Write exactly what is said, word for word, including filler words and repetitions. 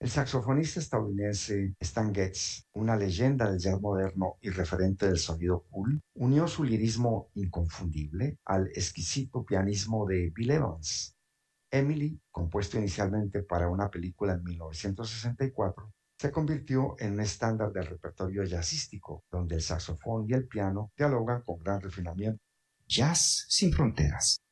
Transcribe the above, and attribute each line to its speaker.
Speaker 1: El saxofonista estadounidense Stan Getz, una leyenda del jazz moderno y referente del sonido cool, unió su lirismo inconfundible al exquisito pianismo de Bill Evans. Emily, compuesto inicialmente para una película en mil novecientos sesenta y cuatro, se convirtió en un estándar del repertorio jazzístico, donde el saxofón y el piano dialogan con gran refinamiento.
Speaker 2: Jazz sin fronteras.